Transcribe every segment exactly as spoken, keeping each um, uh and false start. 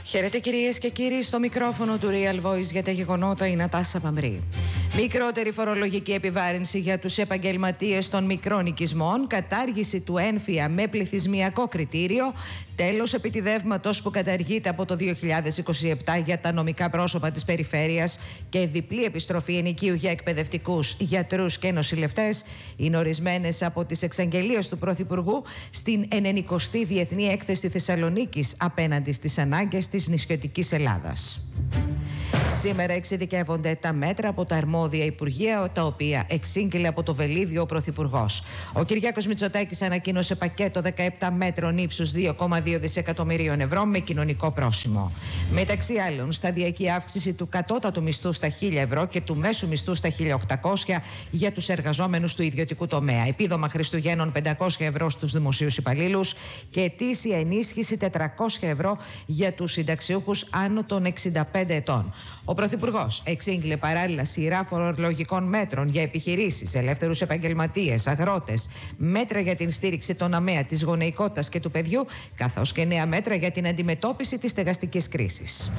Χαίρετε κυρίες και κύριοι, στο μικρόφωνο του Real Voice για τα γεγονότα η Νατάσα Παμρή. Μικρότερη φορολογική επιβάρυνση για τους επαγγελματίες των μικρών οικισμών, κατάργηση του έμφυα με πληθυσμιακό κριτήριο, τέλος επιτιδεύματος που καταργείται από το δύο χιλιάδες είκοσι επτά για τα νομικά πρόσωπα της περιφέρειας και διπλή επιστροφή ενοικίου για εκπαιδευτικούς, γιατρούς και νοσηλευτές είναι ορισμένες από τις εξαγγελίες του Πρωθυπουργού στην ενενηκοστή Διεθνή Έκθεση Θεσσαλονίκης απέναντι στις ανάγκες της νησιωτικής Ελλάδας. Σήμερα εξειδικεύονται τα μέτρα από τα αρμόδια υπουργεία, τα οποία εξήγηλε από το Βελίδιο ο Πρωθυπουργός. Ο Κυριάκος Μητσοτάκης ανακοίνωσε πακέτο δεκαεπτά μέτρων ύψους δύο κόμμα δύο δισεκατομμυρίων ευρώ με κοινωνικό πρόσημο. Μεταξύ άλλων, σταδιακή αύξηση του κατώτατου μισθού στα χίλια ευρώ και του μέσου μισθού στα χίλια οκτακόσια για τους εργαζόμενους του ιδιωτικού τομέα. Επίδομα Χριστουγέννων πεντακόσια ευρώ στους δημοσίους υπαλλήλους και ετήσια ενίσχυση τετρακόσια ευρώ για τους συνταξιούχους άνω των εξήντα πέντε ετών. Ο Πρωθυπουργός εξήγηλε παράλληλα σειρά φορολογικών μέτρων για επιχειρήσεις, ελεύθερους επαγγελματίες, αγρότες, μέτρα για την στήριξη των ΑΜΕΑ, της γονεϊκότητας και του παιδιού, καθώς και νέα μέτρα για την αντιμετώπιση της στεγαστικής κρίσης.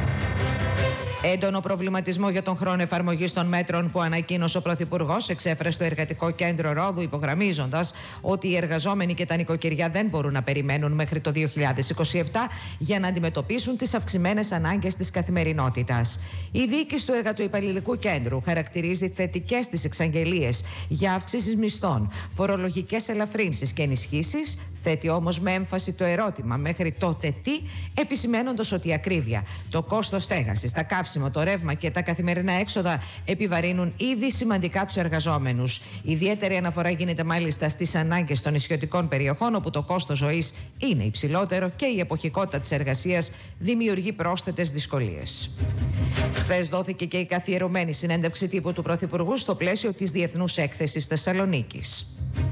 Έντονο προβληματισμό για τον χρόνο εφαρμογής των μέτρων που ανακοίνωσε ο Πρωθυπουργός εξέφρασε στο Εργατικό Κέντρο Ρόδου, υπογραμμίζοντας ότι οι εργαζόμενοι και τα νοικοκυριά δεν μπορούν να περιμένουν μέχρι το δύο χιλιάδες είκοσι επτά για να αντιμετωπίσουν τις αυξημένες ανάγκες της καθημερινότητας. Η διοίκηση του Εργατοϊπαλληλικού Κέντρου χαρακτηρίζει θετικές τις εξαγγελίες για αυξήσεις μισθών, φορολογικές ελαφρύνσεις και ενισχύσεις, θέτει όμως με έμφαση το ερώτημα μέχρι τότε τι, επισημαίνοντας ότι η ακρίβεια, το κόστος στέγασης, τα καύσιμα, το ρεύμα και τα καθημερινά έξοδα επιβαρύνουν ήδη σημαντικά τους εργαζόμενους. Ιδιαίτερη αναφορά γίνεται μάλιστα στις ανάγκες των νησιωτικών περιοχών, όπου το κόστος ζωής είναι υψηλότερο και η εποχικότητα της εργασίας δημιουργεί πρόσθετες δυσκολίες. Χθες δόθηκε και η καθιερωμένη συνέντευξη τύπου του Πρωθυπουργού στο πλαίσιο της Διεθνούς Έκθεσης Θεσσαλονίκης.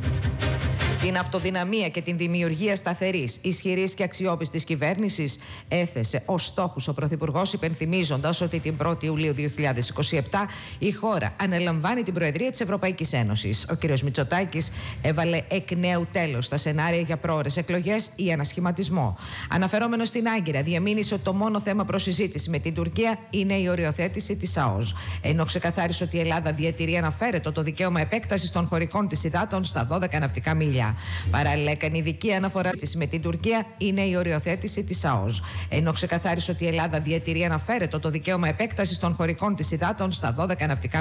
Την αυτοδυναμία και την δημιουργία σταθερής, ισχυρής και αξιόπιστης κυβέρνησης έθεσε ως στόχους ο Πρωθυπουργός, υπενθυμίζοντας ότι την πρώτη Ιουλίου δύο χιλιάδες είκοσι επτά η χώρα αναλαμβάνει την Προεδρία της Ευρωπαϊκής Ένωσης. Ο κ. Μητσοτάκης έβαλε εκ νέου τέλος στα σενάρια για πρόωρες εκλογές ή ανασχηματισμό. Αναφερόμενος στην Άγκυρα, διαμήνυσε ότι το μόνο θέμα προς συζήτηση με την Τουρκία είναι η οριοθέτηση της ΑΟΣ. Ενώ ξεκαθάρισε ότι η Ελλάδα διατηρεί αναφέρετο το δικαίωμα επέκτασης των χωρικών της υδάτων στα δώδεκα ναυτικά μίλια. Παράλληλα, έκανε ειδική αναφορά με την Τουρκία είναι η οριοθέτηση της ΑΟΣ. Ενώ ξεκαθάρισε ότι η Ελλάδα διατηρεί αναφέρετο το δικαίωμα επέκτασης των χωρικών της υδάτων στα δώδεκα ναυτικά